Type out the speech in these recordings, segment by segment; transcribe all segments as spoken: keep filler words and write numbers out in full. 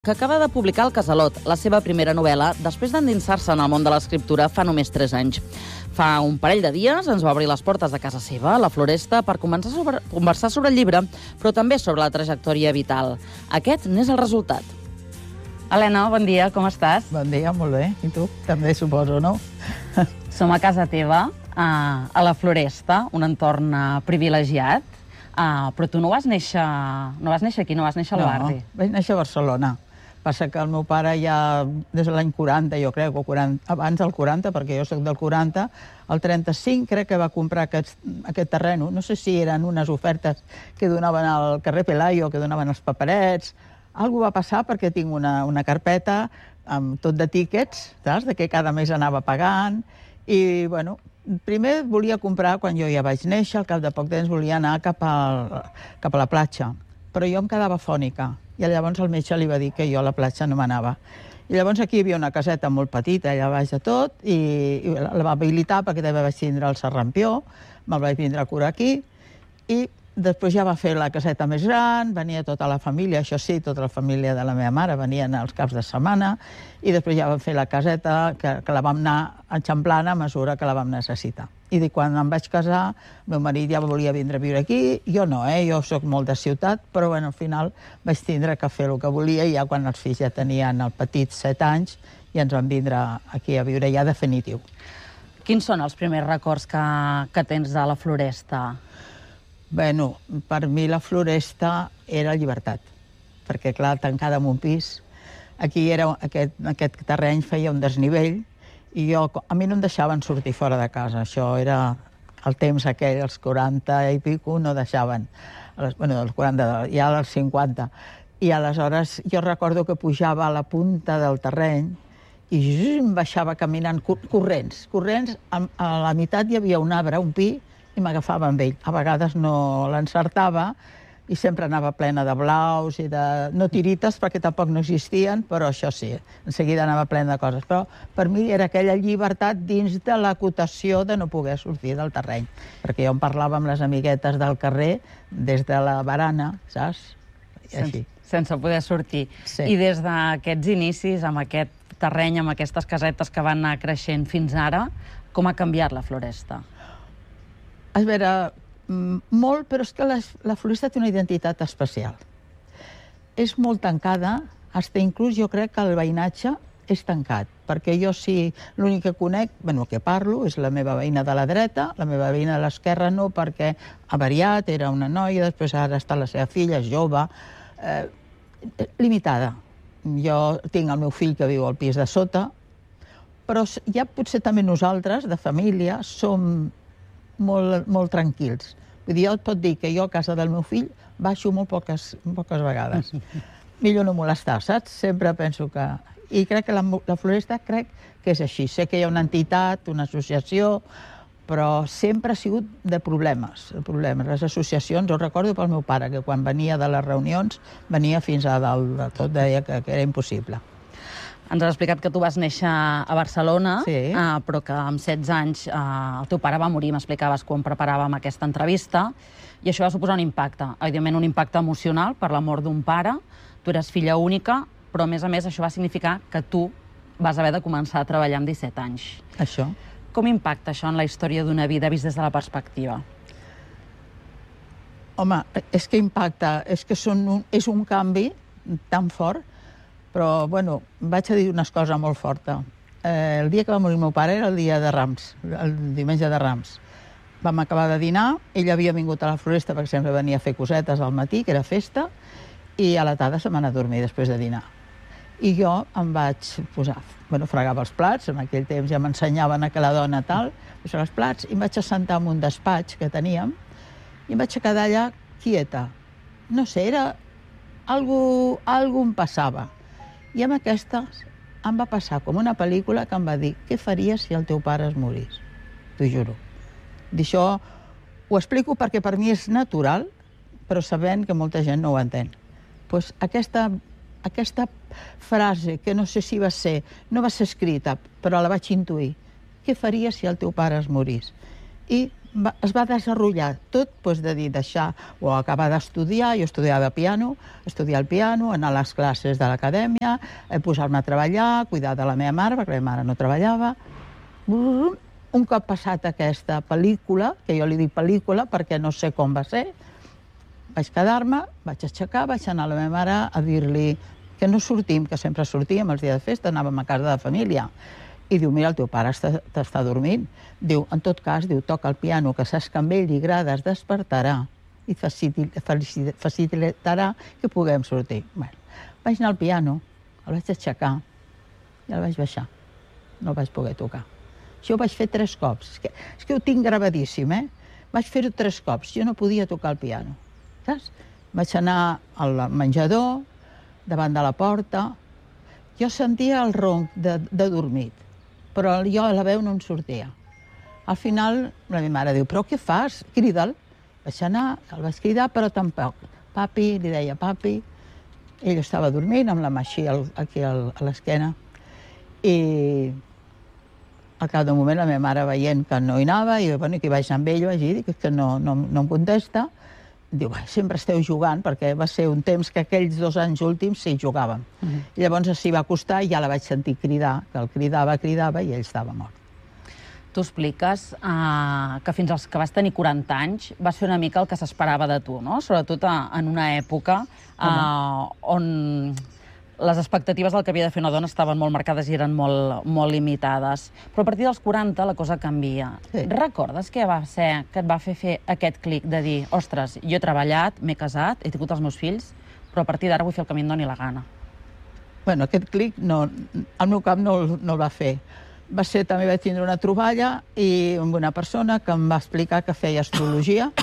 que acaba de publicar El Casalot, la seva primera novel·la, després d'endinsar-se en el món de l'escriptura fa només tres anys. Fa un parell de dies ens va obrir les portes de casa seva, la Floresta, per començar sobre, conversar sobre el llibre, però també sobre la trajectòria vital. Aquest n'és el resultat. Helena, bon dia, com estàs? Bon dia, molt bé. I tu? També suposo, no? Som a casa teva, a la Floresta, un entorn privilegiat, però tu no vas néixer, no vas néixer aquí, no vas néixer al barri. No, vaig néixer a Barcelona. Passa que el meu pare ja, des de l'any quaranta, jo crec, o quaranta, abans del quaranta, perquè jo soc del quaranta, el trenta-cinc crec que va comprar aquest, aquest terreno. No sé si eren unes ofertes que donaven al carrer Pelayo, que donaven els paperets. Algo va passar perquè tinc una, una carpeta amb tot de tíquets, saps? De què cada mes anava pagant. I, bueno, primer volia comprar, quan jo ja vaig néixer, al cap de poc temps volia anar cap, al, cap a la platja. Però jo em quedava fònica. I llavors el metge li va dir que jo a la platja no m'anava. I llavors aquí hi havia una caseta molt petita, allà baix de tot, i, i la va habilitar perquè també vaig tindre el sarrampió, me'l vaig vindre a curar aquí, i després ja va fer la caseta més gran, venia tota la família, això sí, tota la família de la meva mare, venien els caps de setmana, i després ja vam fer la caseta, que, que la vam anar eixamplant a mesura que la vam necessitar. I quan em vaig casar, el meu marit ja volia vindre a viure aquí, jo no, eh? Jo soc molt de ciutat, però bueno, al final vaig tindre que fer el que volia, i ja quan els fills ja tenien el petit set anys, ja ens vam vindre aquí a viure ja definitiu. Quins són els primers records que, que tens de la Floresta? Bueno, per mi la Floresta era llibertat, perquè clar, tancada en un pis, aquí era, aquest, aquest terreny feia un desnivell, i jo, a mi no em deixaven sortir fora de casa. Això era el temps aquell, els quaranta i pico, no deixaven. Bueno, els quaranta, ja als cinquanta. I aleshores jo recordo que pujava a la punta del terreny i em baixava caminant corrents. Corrents, a la meitat hi havia un arbre, un pi, i m'agafava amb ell. A vegades no l'encertava, i sempre anava plena de blaus i de... no tirites, perquè tampoc no existien, però això sí, en seguida anava plena de coses. Però per mi era aquella llibertat dins de l'acotació de no poder sortir del terreny. Perquè jo em parlava amb les amiguetes del carrer des de la barana, saps? I així. Sense poder sortir. Sí. I des d'aquests inicis, amb aquest terreny, amb aquestes casetes que van anar creixent fins ara, com ha canviat la Floresta? A veure, molt, però és que la, la Floresta té una identitat especial. És molt tancada, fins inclús jo crec que el veïnatge és tancat, perquè jo sí, l'únic que conec, bueno, que parlo, és la meva veïna de la dreta, la meva veïna de l'esquerra no, perquè ha variat, era una noia, després ara està la seva filla, és jove, eh, limitada. Jo tinc el meu fill que viu al pis de sota, però ja potser també nosaltres, de família, som molt, molt tranquils. Vull dir, jo et pot dir que jo a casa del meu fill baixo molt poques, poques vegades. Millor no molestar, saps? Sempre penso que... I crec que la, la Floresta crec que és així. Sé que hi ha una entitat, una associació, però sempre ha sigut de problemes. De problemes. Les associacions, ho recordo pel meu pare, que quan venia de les reunions venia fins a dalt de tot, deia que, que era impossible. Ens has explicat que tu vas néixer a Barcelona, sí. eh, però que amb setze anys eh, el teu pare va morir, m'explicaves quan preparàvem aquesta entrevista, i això va suposar un impacte, evidentment un impacte emocional per la mort d'un pare. Tu eres filla única, però a més a més això va significar que tu vas haver de començar a treballar amb disset anys. Això. Com impacta això en la història d'una vida vist des de la perspectiva? Home, és que impacta, és que són un, és un canvi tan fort. Però, bueno, vaig a dir unes coses molt fortes. Eh, el dia que va morir el meu pare era el dia de Rams, el diumenge de Rams. Vam acabar de dinar, ell havia vingut a la Floresta perquè sempre venia a fer cosetes al matí, que era festa, i a la tarda se m'anà a dormir després de dinar. I jo em vaig posar, bueno, fregava els plats, en aquell temps ja m'ensenyaven a que la dona tal, posava els plats, i em vaig assentar en un despatx que teníem, i em vaig quedar allà quieta. No sé, era... Algú, algú em passava. I amb aquesta em va passar com una pel·lícula que em va dir què faries si el teu pare es morís? T'ho juro. D'això ho explico perquè per mi és natural, però sabent que molta gent no ho entén. Pues aquesta, aquesta frase, que no sé si va ser, no va ser escrita, però la vaig intuir. Què faries si el teu pare es morís? I va, es va desenvolupar tot, doncs, de dir, deixar o acabar d'estudiar. Jo estudiava piano, estudiar el piano, anar a les classes de l'acadèmia, eh, posar-me a treballar, cuidar de la meva mare, perquè la meva mare no treballava. Un cop passat aquesta pel·lícula, que jo li dic pel·lícula perquè no sé com va ser, vaig quedar-me, vaig aixecar, vaig anar a la meva mare a dir-li que no sortim, que sempre sortíem els dies de festa, anàvem a casa de família. I diu, mira, el teu pare t'està dormint. Diu, en tot cas, diu, toca el piano, que saps que amb ell li agrada, es despertarà i facilitarà que puguem sortir. Bueno, vaig anar al piano, el vaig aixecar i el vaig baixar. No el vaig poder tocar. Això ho vaig fer tres cops. És que, és que ho tinc gravadíssim, eh? Vaig fer-ho tres cops. Jo no podia tocar el piano, saps? Vaig anar al menjador, davant de la porta. Jo sentia el ronc de, de dormit, però jo a la veu no em sortia. Al final, la meva mare diu, però què fas? Crida'l. Vaig anar, el vaig cridar, però tampoc. Papi, li deia papi. Ell estava dormint amb la mà així aquí a l'esquena. I al cap d'un moment la meva mare veient que no hi anava, i bueno, que vaig anar amb ell, vaig dir que no, no, no em contesta. Diu, sempre esteu jugant, perquè va ser un temps que aquells dos anys últims sí jugàvem. Uh-huh. I llavors s'hi va acostar i ja la vaig sentir cridar, que el cridava, cridava i ell estava mort. Tu expliques uh, que fins als que vas tenir quaranta anys va ser una mica el que s'esperava de tu, no? Sobretot uh, en una època uh, on les expectatives del que havia de fer una dona estaven molt marcades i eren molt, molt limitades. Però a partir dels quaranta la cosa canvia. Sí. Recordes què va ser que et va fer fer aquest clic de dir, ostres, jo he treballat, m'he casat, he tingut els meus fills, però a partir d'ara vull fer el que em doni la gana? Bueno, aquest clic no, el meu cap no, no el va fer. Va ser, també vaig tindre una troballa i amb una persona que em va explicar que feia astrologia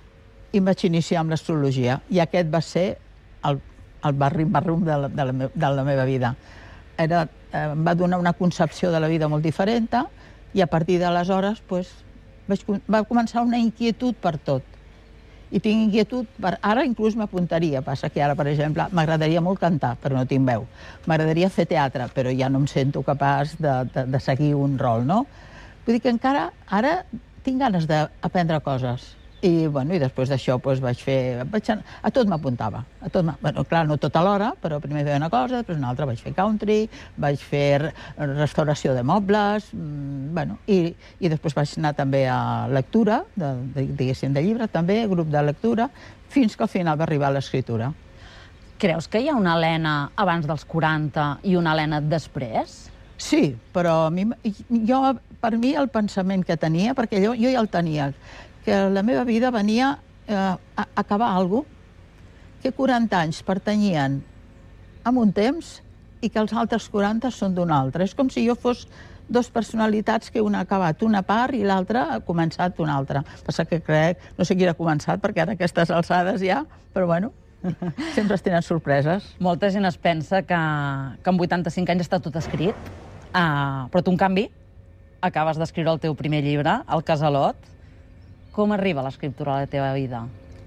i em vaig iniciar amb l'astrologia. I aquest va ser el el barrim-barrum de, la, de, la me, de la meva vida. Era, eh, em va donar una concepció de la vida molt diferent i a partir d'aleshores pues, vaig, va començar una inquietud per tot. I tinc inquietud per... Ara inclús m'apuntaria, passa que ara, per exemple, m'agradaria molt cantar, però no tinc veu. M'agradaria fer teatre, però ja no em sento capaç de, de, de seguir un rol, no? Vull dir que encara ara tinc ganes d'aprendre coses. I, bueno, i després d'això doncs, vaig fer... Vaig, a tot m'apuntava. Bueno, clar, no tot alhora, però primer feia una cosa, després una altra. Vaig fer country, vaig fer restauració de mobles, bueno, i, i després vaig anar també a lectura, de, de, diguéssim, de llibre, també, grup de lectura, fins que al final va arribar a l'escriptura. Creus que hi ha una Helena abans dels quaranta i una Helena després? Sí, però a mi, jo, per mi el pensament que tenia, perquè jo, jo ja el tenia, que la meva vida venia eh, a acabar alguna cosa, que quaranta anys pertanyien a un temps i que els altres quaranta són d'un altre. És com si jo fos dos personalitats que una ha acabat una part i l'altra ha començat una altra. Passa que crec, no sé qui ha començat, perquè ara aquestes alçades ja, però bueno, sempre es tenen sorpreses. Molta gent es pensa que, que amb vuitanta-cinc anys està tot escrit, uh, però tu, en canvi, acabes d'escriure el teu primer llibre, El Casalot. Com arriba l'escriptura a la teva vida?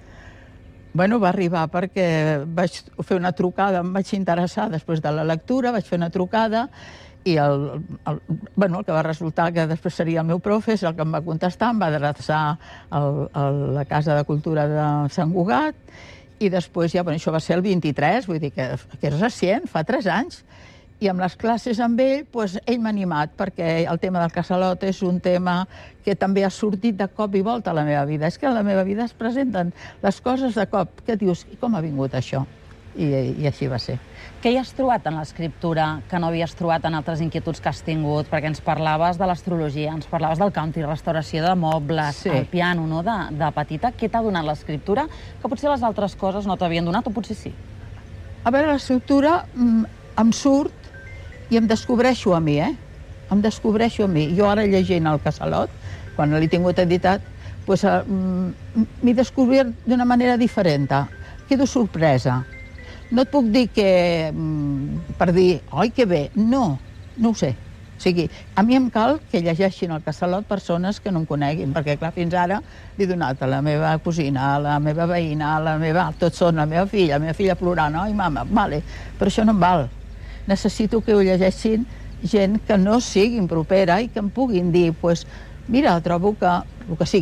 Bueno, va arribar perquè vaig fer una trucada, em vaig interessar després de la lectura, vaig fer una trucada i el, el, bueno, el que va resultar que després seria el meu profe, és el que em va contestar, em va adreçar al, a la Casa de Cultura de Sant Cugat i després ja, bueno, això va ser el vint-i-tres, vull dir que, que és recient, fa tres anys. I amb les classes amb ell, doncs, ell m'ha animat, perquè el tema del Casalot és un tema que també ha sortit de cop i volta a la meva vida. És que a la meva vida es presenten les coses de cop. Què dius? Com ha vingut això? I, i així va ser. Què hi has trobat en l'escriptura que no havies trobat en altres inquietuds que has tingut? Perquè ens parlaves de l'astrologia, ens parlaves del country, restauració de mobles, sí. El piano, no? de, de petita. Què t'ha donat l'escriptura que potser les altres coses no t'havien donat o potser sí? A veure, l'escriptura mm, em surt i em descobreixo a mi, eh? Em descobreixo a mi. Jo ara llegint el Casalot, quan l'he tingut editat, doncs, uh, m'he descobert d'una manera diferent. Quedo sorpresa. No et puc dir que, um, per dir, oi, que bé, no, no ho sé. O sigui, a mi em cal que llegeixin el Casalot persones que no em coneguin, perquè, clar, fins ara l'he donat a la meva cosina, a la meva veïna, a la meva... Tots són la meva filla, la meva filla plorant, oi, mama? Vale, però això no em val. Necessito que ho llegeixin gent que no siguin propera i que em puguin dir, pues, mira, trobo que el que sigui,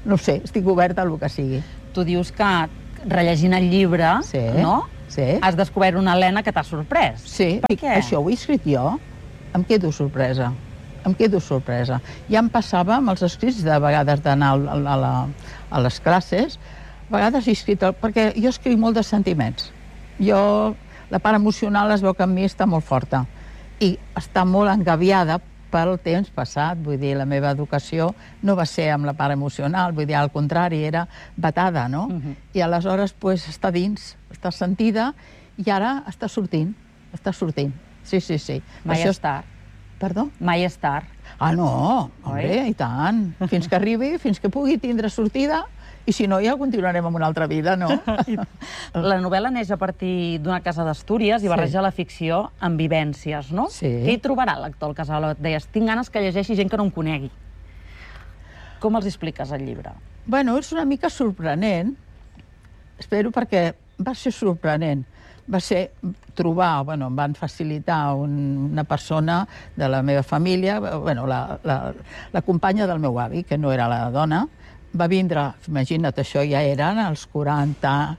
no ho sé, estic oberta al que sigui. Tu dius que rellegint el llibre, Sí, no? sí. Has descobert una Helena que t'ha sorprès. Sí, Per dic, què? això ho he escrit jo, em quedo sorpresa, em quedo sorpresa. Ja em passava amb els escrits de vegades d'anar a, a, la, a les classes, a vegades he escrit, el, perquè jo escric molt de sentiments. Jo, la part emocional es veu que en mi està molt forta i està molt engaviada pel temps passat, vull dir, la meva educació no va ser amb la part emocional, vull dir, al contrari, era batada, no? Mhm. I aleshores, pues, està dins, està sentida, i ara està sortint, està sortint. Sí, sí, sí. Mai Això és tard. Perdó? Mai és tard. Ah, no, hombre, Oi? i tant. Fins que arribi, fins que pugui tindre sortida, i si no, ja continuarem amb una altra vida, no? La novel·la neix a partir d'una casa d'Astúries i barreja Sí. la ficció amb vivències, no? Sí. Què hi trobarà l'actor Casalot? Deies, tinc ganes que llegeixi gent que no em conegui. Com els expliques el llibre? Bueno, és una mica sorprenent, espero, perquè va ser sorprenent. Va ser trobar, bueno, em van facilitar un, una persona de la meva família, bueno, la, la, la companya del meu avi, que no era la dona, va vindre, imagina't, això ja eren els quaranta,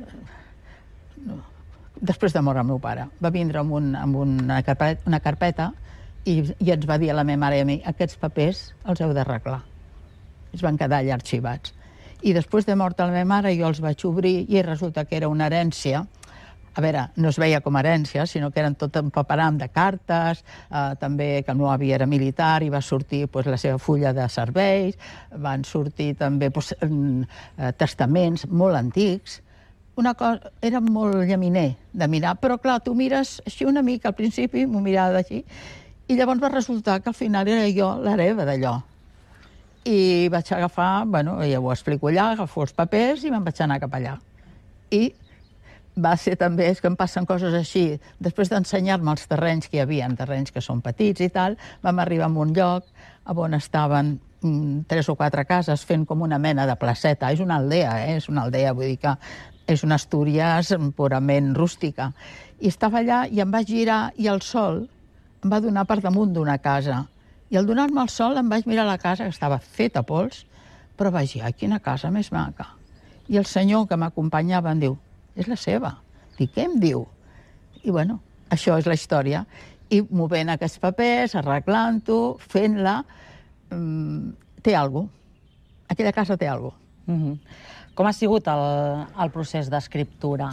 després de morir el meu pare, va vindre amb, un, amb una, carpeta, una carpeta i, i ens va dir a la meva mare i a mi, aquests papers els heu d'arreglar. Es van quedar allà arxivats. I després de mort la meva mare jo els vaig obrir i resulta que era una herència. A veure, no es veia com a herència, sinó que eren tot un paperam de cartes, eh, també que el meu avi era militar i va sortir pues, la seva fulla de serveis, van sortir també pues, eh, testaments molt antics. Una cosa, era molt llaminer de mirar, però clar, tu mires així una mica, al principi m'ho mirava així, i llavors va resultar que al final era jo l'hereva d'allò. I vaig agafar, bueno, ja ho explico allà, agafo els papers i me'n vaig anar cap allà. I va ser també, és que em passen coses així, després d'ensenyar-me els terrenys que hi havia, terrenys que són petits i tal, vam arribar a un lloc on estaven mm, tres o quatre cases fent com una mena de placeta. És una aldea, eh? És una aldea, vull dir que és una Astúries purament rústica. I estava allà i em vaig girar i el sol em va donar per damunt d'una casa. I al donar-me el sol em vaig mirar la casa, que estava feta a pols, però vaig dir, ai, quina casa més maca. I el senyor que m'acompanyava em diu, és la seva. Dic, què em diu? I bueno, això és la història. I movent aquests papers, arreglant-ho, fent-la, mmm, té alguna cosa. Aquella casa té alguna cosa. Mm-hmm. Com ha sigut el, el procés d'escriptura?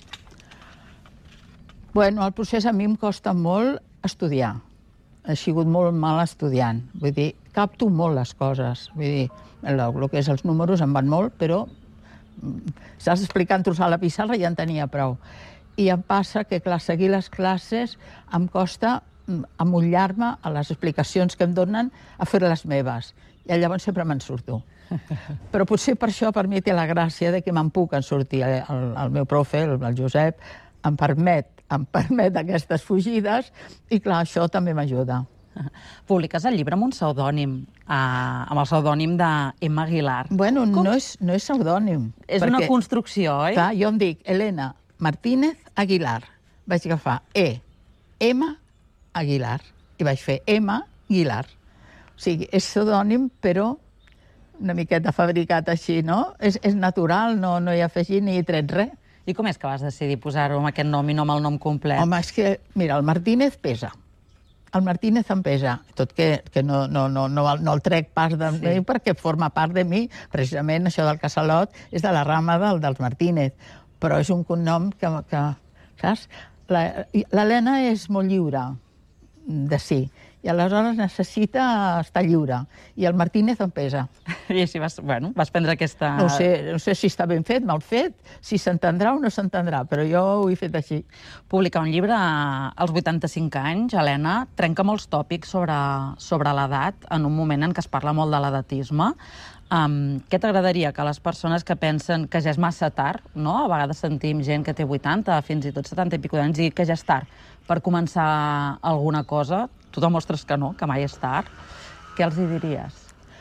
Bueno, el procés a mi em costa molt estudiar. He sigut molt mal estudiant. Vull dir, capto molt les coses. Vull dir, el, el que és els números em van molt, però estàs explicant-los a la pissarra i ja en tenia prou. I em passa que, clar, seguir les classes em costa amullar-me a les explicacions que em donen a fer les meves. I llavors sempre me'n surto. Però potser per això per mi té la gràcia de que me'n puc en sortir. El, el meu profe, el, el Josep, em permet, em permet aquestes fugides i, clar, això també m'ajuda. Publiques el llibre amb un pseudònim, eh, amb el pseudònim d'Emma Aguilar. Bueno, Com? no és, no és pseudònim. És perquè, una construcció, oi? Clar, jo em dic Helena Martínez Aguilar. Vaig agafar E, M, Aguilar. I vaig fer M, Aguilar. O sigui, és pseudònim, però una miqueta fabricat així, no? És, és natural, no, no hi ha afegit ni tret res. I com és que vas decidir posar-ho amb aquest nom i no amb el nom complet? Home, és que, mira, el Martínez pesa. El Martínez em pesa, tot que, que no, no, no, no, no el trec pas de mi, sí, perquè forma part de mi. Precisament això del Casalot és de la rama del, dels Martínez, però és un cognom que, que saps? L'Helena és molt lliure de si, i aleshores necessita estar lliure. I el Martínez em pesa. I així vas, bueno, vas prendre aquesta... No sé, no sé si està ben fet, mal fet, si s'entendrà o no s'entendrà, però jo ho he fet així. Publicar un llibre als vuitanta-cinc anys, Helena, trenca molts tòpics sobre, sobre l'edat, en un moment en què es parla molt de l'edatisme. Um, què t'agradaria que les persones que pensen que ja és massa tard, no? A vegades sentim gent que té vuitanta, fins i tot setanta i pico d'anys, i que ja és tard per començar alguna cosa. Tu demostres que no, que mai és tard. Què els hi diries?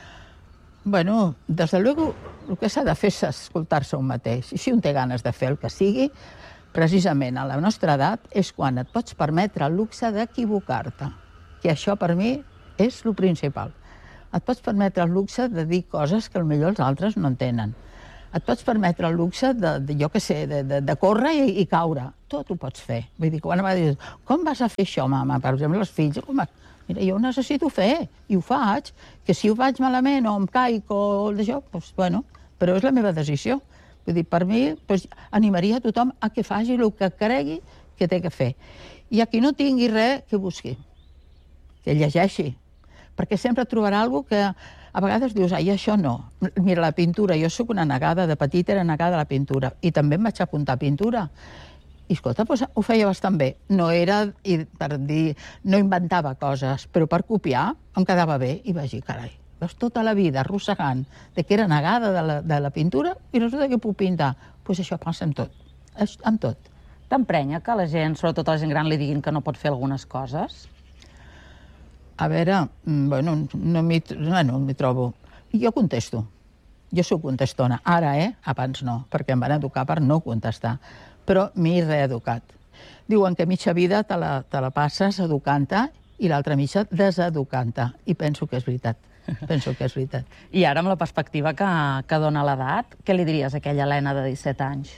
Bueno, des de luego, el que s'ha de fer és escoltar-se un mateix. I si un té ganes de fer el que sigui, precisament a la nostra edat és quan et pots permetre el luxe d'equivocar-te. Que això per mi és el principal. et pots permetre el luxe de dir coses que potser els altres no entenen. Et pots permetre el luxe de, de jo què sé, de, de, de córrer i, i caure. Tot ho pots fer. Vull dir, quan em va dir, com vas a fer això, mama? Per exemple, els fills, com... Mira, jo ho necessito fer, i ho faig. Que si ho faig malament o em caic o d'això, doncs, bueno, però és la meva decisió. Vull dir, per mi, doncs, animaria a tothom a que faci el que cregui que té que fer. I a qui no tingui res, que busqui, que llegeixi, perquè sempre trobarà alguna cosa que a vegades dius, ai, això no. Mira, la pintura, jo sóc una negada, de petita era negada a la pintura, i també em vaig apuntar a pintura. I, escolta, doncs, ho feia bastant bé. No era, per dir, no inventava coses, però per copiar em quedava bé, i vaig dir, carai, veus tota la vida arrossegant de que era negada de la, de la pintura, i resulta que puc pintar. Doncs pues això passa amb tot, amb tot. T'emprenya que la gent, sobretot a la gent gran, li diguin que no pot fer algunes coses? A veure, bueno, no m'hi bueno, m'hi trobo. Jo contesto. Jo soc contestona. Ara, eh? Abans no, perquè em van educar per no contestar. Però m'he reeducat. Diuen que mitja vida te la, te la passes educant-te i l'altra mitja deseducant-te. I penso que és veritat. Penso que és veritat. I ara, amb la perspectiva que, que dona l'edat, què li diries a aquella Helena de disset anys?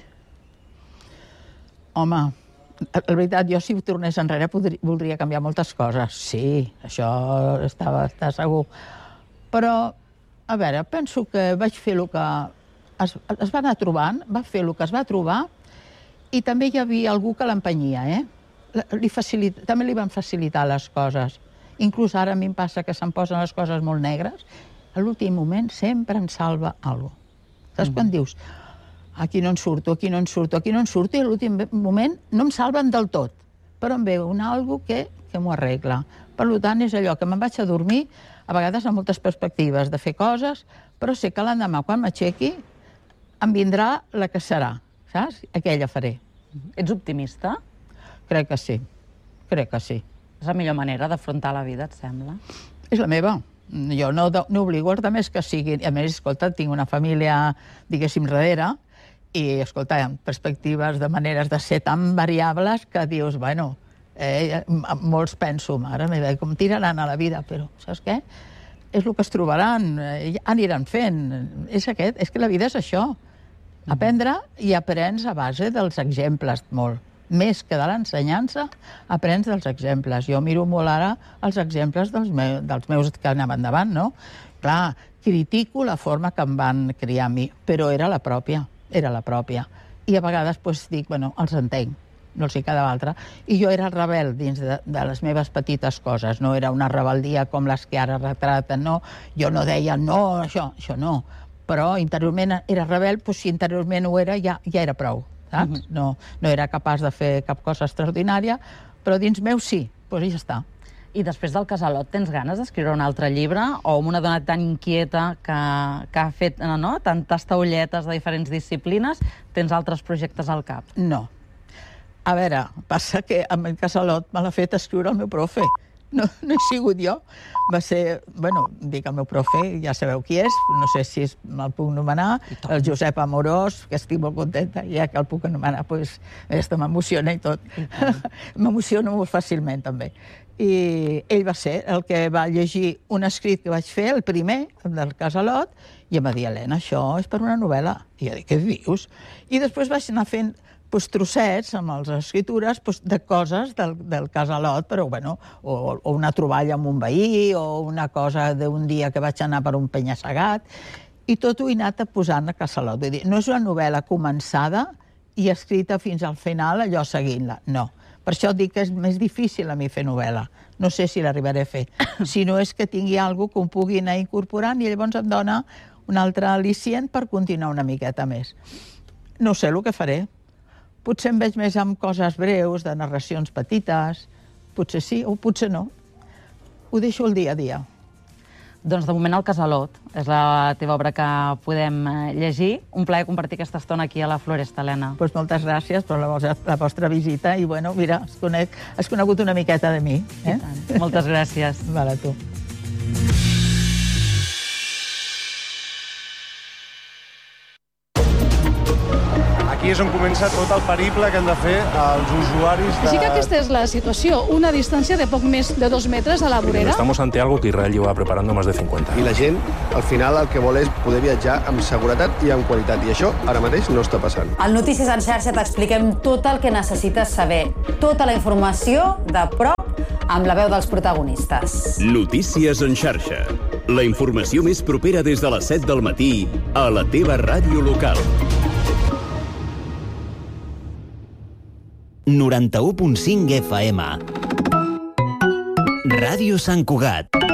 Home, la veritat, jo si tornés enrere podria, voldria canviar moltes coses. Sí, això estava, està segur. Però, a veure, penso que vaig fer el que es, es va anar trobant, va fer el que es va trobar, i també hi havia algú que l'empenyia, eh? Li facilita, també li van facilitar les coses. Inclús ara a mi em passa que se'm posen les coses molt negres, a l'últim moment sempre em salva alguna cosa. Saps mm. quan dius, aquí no en surto, aquí no en surto, aquí no en surto, i a l'últim moment no em salven del tot, però em ve un algo que, que m'ho arregla. Per tant, és allò que me'n vaig a dormir, a vegades amb moltes perspectives de fer coses, però sé que l'endemà, quan m'aixequi, em vindrà la que serà, saps? Aquella faré. Ets optimista? Crec que sí, crec que sí. És la millor manera d'afrontar la vida, et sembla? És la meva. Jo no, no obligo els altres que siguin. A més, escolta, tinc una família, diguéssim, darrere, i, escolta, hi ha perspectives de maneres de ser tan variables que dius, bueno, eh, molts penso, mare meva, com tiraran a la vida, però, saps què? És el que es trobaran, eh, aniran fent. És aquest, és que la vida és això. Aprendre i aprens a base dels exemples, molt. Més que de l'ensenyança, aprens dels exemples. Jo miro molt ara els exemples dels meus, dels meus que anaven endavant, no? Clar, critico la forma que em van criar a mi, però era la pròpia, era la pròpia. I a vegades pues, dic, bueno, els entenc, no els hi quedava altra. I jo era rebel dins de, de les meves petites coses, no era una rebeldia com les que ara retraten, no? Jo no deia, no, això, això no. Però interiorment era rebel, doncs si interiorment ho era, ja, ja era prou. Saps? No, no era capaç de fer cap cosa extraordinària, però dins meu sí, doncs ja està. I després del Casalot, tens ganes d'escriure un altre llibre? O amb una dona tan inquieta que, que ha fet no, no, tantes taulletes de diferents disciplines, tens altres projectes al cap? No. A veure, passa que amb el Casalot me l'ha fet escriure el meu profe. No, no he sigut jo. Va ser, bueno, dic el meu profe, ja sabeu qui és, no sé si me'l puc anomenar, el Josep Amorós, que estic molt contenta, ja que el puc anomenar, doncs, esto m'emociona i tot. M'emociono molt fàcilment, també. I ell va ser el que va llegir un escrit que vaig fer, el primer, del Casalot, i em va dir, Helena, això és per una novel·la. I jo dic, què dius? I després vaig anar fent pues, trossets amb les escritures pues, de coses del, del Casalot, però, bueno, o, o una troballa amb un veí, o una cosa d'un dia que vaig anar per un penya-segat, i tot ho he anat posant a Casalot. Vull dir, no és una novel·la començada i escrita fins al final, allò seguint-la, no. Per això dic que és més difícil a mi fer novel·la. No sé si l'arribaré a fer. Si no és que tingui alguna cosa que em pugui anar incorporant i llavors em dona un altre al·licient per continuar una miqueta més. No sé el que faré. Potser em veig més amb coses breus, de narracions petites, potser sí o potser no. Ho deixo el dia a dia. Doncs de moment el Casalot és la teva obra que podem llegir. Un plaer compartir aquesta estona aquí a la Floresta, Helena. Doncs moltes gràcies per la vostra, la vostra visita i, bueno, mira, has, conec, has conegut una miqueta de mi. Eh? Moltes gràcies. Vale, tu. Aquí és on comença tot el periple que han de fer els usuaris de... Així que aquesta és la situació, una distància de poc més de dos metres a la vorera. Estamos ante algo que Israel lleva preparando más de cincuenta. I la gent, al final, el que vol és poder viatjar amb seguretat i amb qualitat, i això ara mateix no està passant. Al Notícies en xarxa t'expliquem tot el que necessites saber, tota la informació de prop amb la veu dels protagonistes. Notícies en xarxa. La informació més propera des de les set del matí a la teva ràdio local. noranta-u punt cinc F M. Ràdio Sant Cugat.